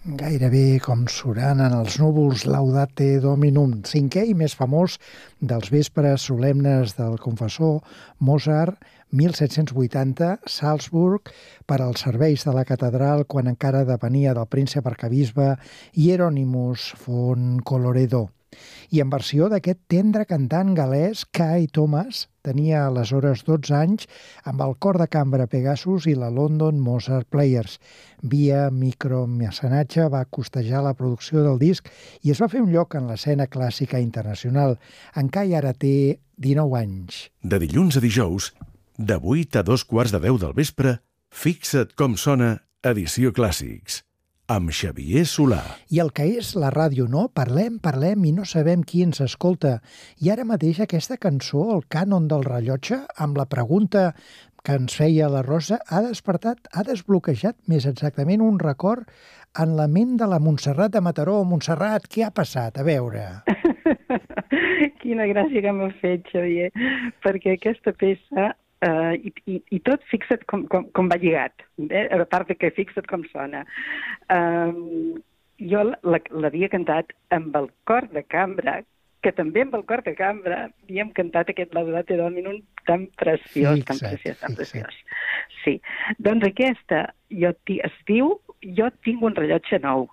Gairebé com surant en els núvols Laudate Dominum, cinquè i més famós dels vespres solemnes del confessor Mozart, 1780, Salzburg, per als serveis de la catedral quan encara depenia del príncep arquebisbe Hieronymus von Colloredo. I en versió d'aquest tendre cantant galès, Kai Thomas, tenia aleshores 12 anys amb el cor de cambra Pegasus i la London Mozart Players. Via micromecenatge va costejar la producció del disc i es va fer un lloc en l'escena clàssica internacional. En Kai ara té 19 anys. De dilluns a dijous, de 8 a 2:15 del vespre, Fixa't com sona, edició Clàssics, amb Xavier Solà. I el que és la ràdio, no? Parlem i no sabem qui ens escolta. I ara mateix aquesta cançó, el cànon del rellotge, amb la pregunta que ens feia la Rosa, ha desbloquejat més exactament un record en la ment de la Montserrat de Mataró. Montserrat, què ha passat? A veure. Quina gràcia que m'ha fet, Xavier, perquè aquesta peça... I tot fixa't com va lligat, a part que fixa't com sona. Jo l'havia cantat amb el cor de cambra, que també amb el cor de cambra havíem cantat aquest Laudate Dominum tan preciós, tan preciós. Sí, doncs aquesta es diu Jo tinc un rellotge nou.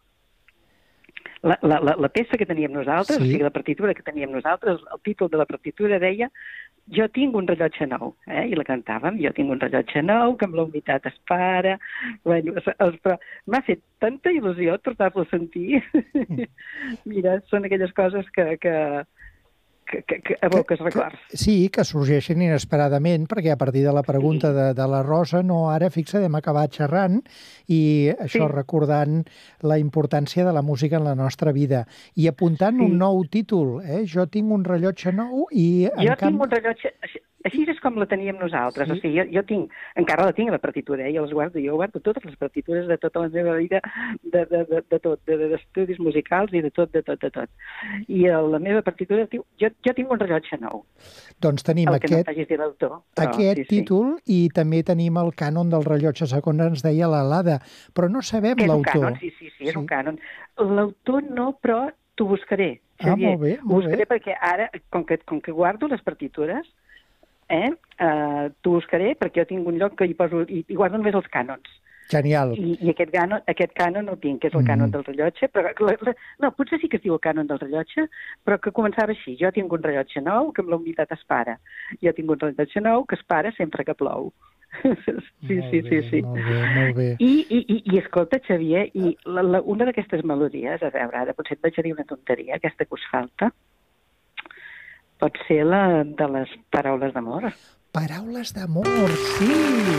La peça que teníem nosaltres, o sigui, la partitura que teníem nosaltres, el títol de la partitura deia Jo tinc un rellotge nou, i la cantàvem, Jo tinc un rellotge nou, que amb la humitat es para. Bueno, però m'ha fet tanta il·lusió tornar-lo a sentir. Mira, són aquelles coses que evoques records. Sí, que sorgeixen inesperadament, perquè a partir de la pregunta de la Rosa, ara fixa, hem acabat xerrant i això recordant la importància de la música en la nostra vida i apuntant un nou títol, Jo tinc un rellotge nou i... Tinc un rellotge... Així és com la teníem nosaltres. O sigui, jo tinc, encara la tinc, la partitura, jo les guardo, totes les partitures de tota la meva vida, de tot, d'estudis musicals i de tot. I la meva partitura diu, jo tinc un rellotge nou. Doncs tenim aquest títol i també tenim el cànon del rellotge, segons ens deia l'Alada, però no sabem l'autor. Sí, és un cànon. L'autor no, però t'ho buscaré. Molt bé. Ho buscaré perquè ara, com que guardo les partitures, t'ho buscaré perquè jo tinc un lloc que hi poso i guardo només els cànons. Genial. I aquest cànon no el tinc, que és el cànon del rellotge, però no, potser sí que es diu el cànon del rellotge, però que començava així. Jo tinc un rellotge nou que amb la humitat es para. Jo tinc un rellotge nou que es para sempre que plou. Sí. Molt bé. I escolta, Xavier, una d'aquestes melodies, a veure, ara potser et vaig a dir una tonteria, aquesta que us falta, pot ser la de les paraules d'amor. Paraules d'amor, sí!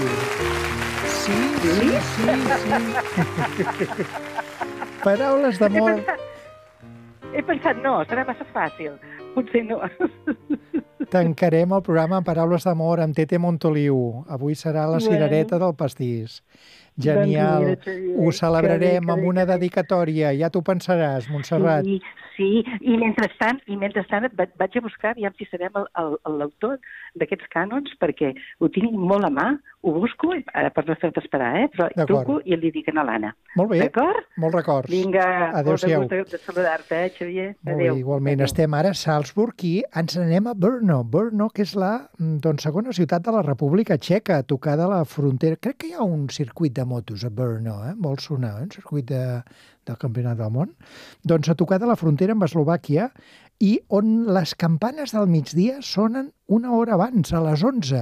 Paraules d'amor. He pensat, no, serà massa fàcil. Potser no. Tancarem el programa amb Paraules d'amor amb Tete Montoliu. Avui serà la cirereta del pastís. Genial. Ho celebrarem amb una dedicatòria. Ja t'ho pensaràs, Montserrat. Sí. I mentrestant vaig a buscar, aviam si sabem l'autor d'aquests cànons, perquè ho tinc molt a mà, ho busco, ara per no fer-te esperar, però truco i li dic a l'Anna. Molt bé. D'acord? Molts records. Vinga, adéu-siau. Molt de gust de saludar-te, Xavier. Adéu. Igualment, estem ara a Salzburg i ens anem a Brno. Brno, que és la segona ciutat de la República Txeca, a tocar de la frontera. Crec que hi ha un circuit de motos a Brno, molt sonar, un circuit del Campionat del Món. Doncs a tocar de la frontera amb Eslovàquia i on les campanes del migdia sonen una hora abans, a les 11.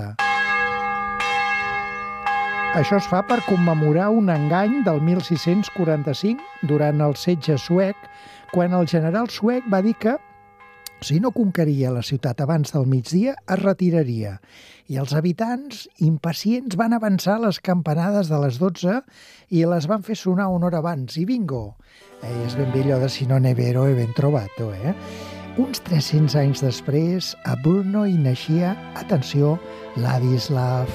Això es fa per commemorar un engany del 1645 durant el setge suec, quan el general suec va dir que si no conqueria la ciutat abans del migdia, es retiraria. I els habitants, impacients, van avançar les campanades de les 12 i les van fer sonar una hora abans. I bingo! És ben bé allò de si no ne vero e ben trovato, Uns 300 anys després, a Brno hi naixia, atenció, Ladislav